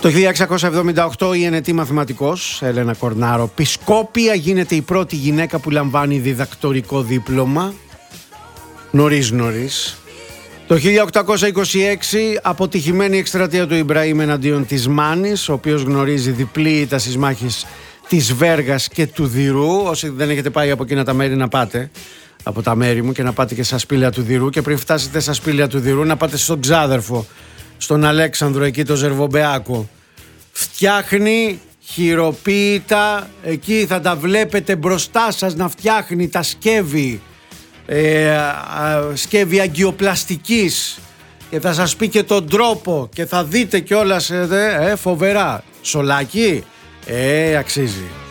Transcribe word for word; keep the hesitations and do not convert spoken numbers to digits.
Το χίλια εξακόσια εβδομήντα οκτώ η ενετή μαθηματικός Έλενα Κορνάρο Πισκόπια γίνεται η πρώτη γυναίκα που λαμβάνει διδακτορικό δίπλωμα. Νωρίς νωρίς. Το χίλια οκτακόσια είκοσι έξι αποτυχημένη εκστρατεία του Ιμπραήμ εναντίον της Μάνης, ο οποίος γνωρίζει διπλή ήττα στις μάχες της Βέργας και του Δηρού. Όσοι δεν έχετε πάει από εκείνα τα μέρη, να πάτε από τα μέρη μου και να πάτε και στα σπήλαια του Δηρού, και πριν φτάσετε στα σπήλαια του Δηρού να πάτε στον Ξάδερφο, στον Αλέξανδρο, εκεί το Ζερβομπεάκο. Φτιάχνει χειροποίητα, εκεί θα τα βλέπετε μπροστά σας να φτιάχνει τα σκεύη, ε, α, σκεύη αγκιοπλαστικής, και θα σας πει και τον τρόπο και θα δείτε κιόλας, ε, ε, φοβερά. Σολάκι, ε, αξίζει.